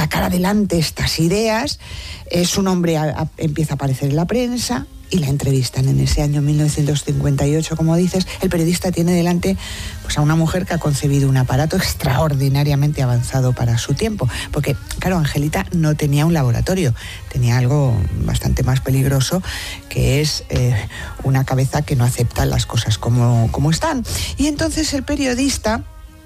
sacar adelante estas ideas. Su nombre empieza a aparecer en la prensa y la entrevistan en ese año 1958, como dices. El periodista tiene delante pues, a una mujer que ha concebido un aparato extraordinariamente avanzado para su tiempo, porque, claro, Angelita no tenía un laboratorio, tenía algo bastante más peligroso, que es una cabeza que no acepta las cosas como están. Y entonces el periodista,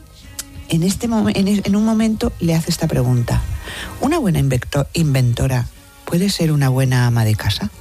en un momento, le hace esta pregunta: ¿una buena inventora puede ser una buena ama de casa?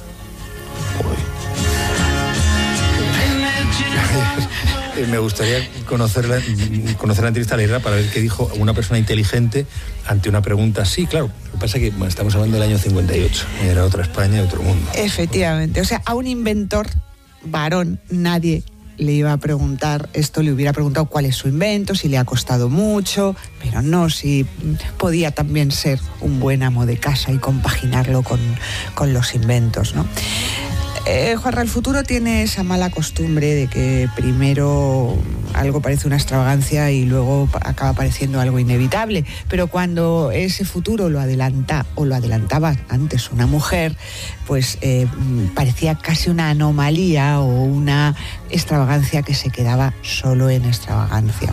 Me gustaría conocer la entrevista a Leira para ver qué dijo una persona inteligente ante una pregunta así. Claro, lo que pasa es que estamos hablando del año 58, era otra España y otro mundo. Efectivamente, o sea, a un inventor varón nadie le iba a preguntar esto, le hubiera preguntado cuál es su invento, si le ha costado mucho, pero no si podía también ser un buen amo de casa y compaginarlo con los inventos, ¿no? Juanra, el futuro tiene esa mala costumbre de que primero algo parece una extravagancia y luego acaba pareciendo algo inevitable, pero cuando ese futuro lo adelanta o lo adelantaba antes una mujer, pues parecía casi una anomalía o una extravagancia que se quedaba solo en extravagancia.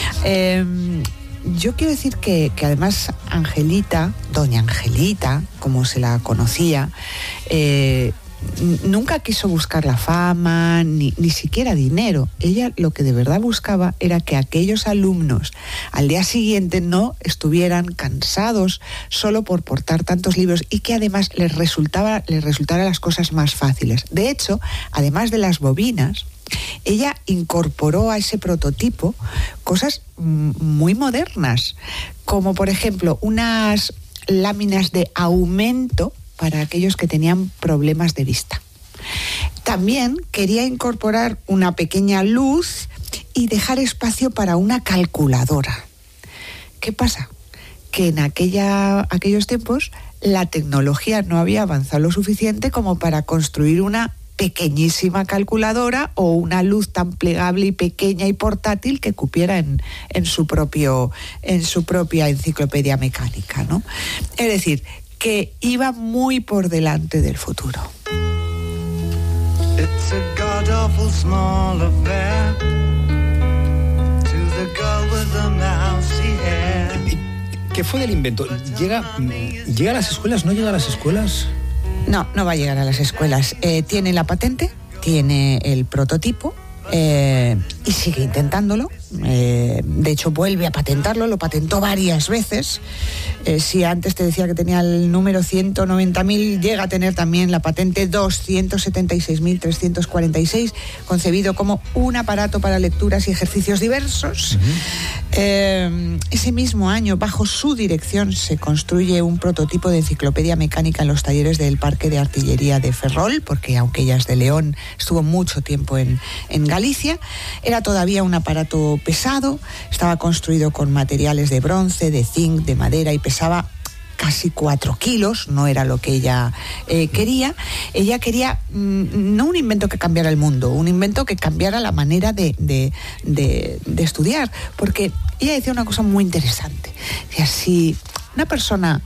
Yo quiero decir que además Angelita, doña Angelita, como se la conocía, nunca quiso buscar la fama, ni siquiera dinero. Ella lo que de verdad buscaba era que aquellos alumnos al día siguiente no estuvieran cansados solo por portar tantos libros y que además les resultaran las cosas más fáciles. De hecho, además de las bobinas, ella incorporó a ese prototipo cosas muy modernas, como por ejemplo unas láminas de aumento para aquellos que tenían problemas de vista. También quería incorporar una pequeña luz y dejar espacio para una calculadora. ¿Qué pasa? Que en aquellos tiempos la tecnología no había avanzado lo suficiente como para construir una pequeñísima calculadora o una luz tan plegable y pequeña y portátil que cupiera en su propia enciclopedia mecánica, ¿no? Es decir, que iba muy por delante del futuro. It's a god-awful small affair to the girl with the mousy hair. ¿Qué fue del invento? ¿Llega a las escuelas? ¿No llega a las escuelas? No va a llegar a las escuelas. Tiene la patente, tiene el prototipo y sigue intentándolo. De hecho, vuelve a patentarlo, lo patentó varias veces. Si antes te decía que tenía el número 190.000, llega a tener también la patente 276.346, concebido como un aparato para lecturas y ejercicios diversos. Ese mismo año, bajo su dirección, se construye un prototipo de enciclopedia mecánica en los talleres del Parque de Artillería de Ferrol, porque aunque ella es de León, estuvo mucho tiempo en Galicia. Era todavía un aparato pesado, estaba construido con materiales de bronce, de zinc, de madera y pesaba casi 4 kilos, no era lo que ella quería. Ella quería no un invento que cambiara el mundo, un invento que cambiara la manera de estudiar, porque ella decía una cosa muy interesante. Decía, si una persona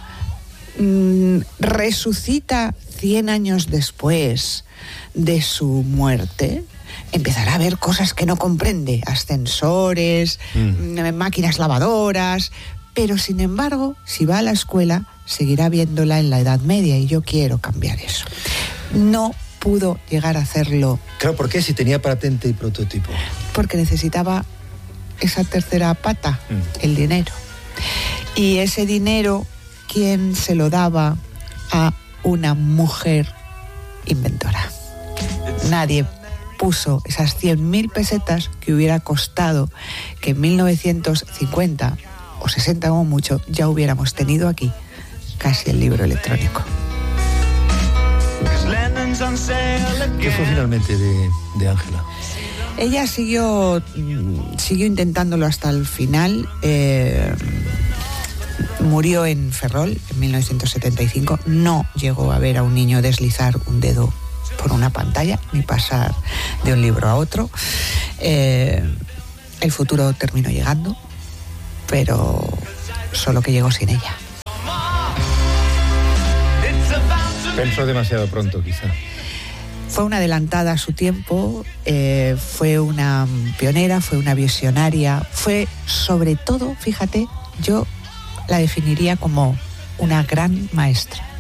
resucita 100 años después de su muerte, empezará a ver cosas que no comprende, ascensores, máquinas lavadoras, pero sin embargo, si va a la escuela, seguirá viéndola en la Edad Media y yo quiero cambiar eso. No pudo llegar a hacerlo. Claro, ¿por qué? Si tenía patente y prototipo. Porque necesitaba esa tercera pata, el dinero. Y ese dinero, ¿quién se lo daba? A una mujer inventora. Nadie puso esas 100.000 pesetas que hubiera costado que en 1950 o 60 como mucho ya hubiéramos tenido aquí casi el libro electrónico. ¿Qué fue finalmente de Ángela? Ella siguió intentándolo hasta el final. Murió en Ferrol en 1975. No llegó a ver a un niño deslizar un dedo por una pantalla ni pasar de un libro a otro. El futuro terminó llegando, pero solo que llegó sin ella. Pensó demasiado pronto, quizá. Fue una adelantada a su tiempo, fue una pionera, fue una visionaria, fue sobre todo, fíjate, yo la definiría como una gran maestra.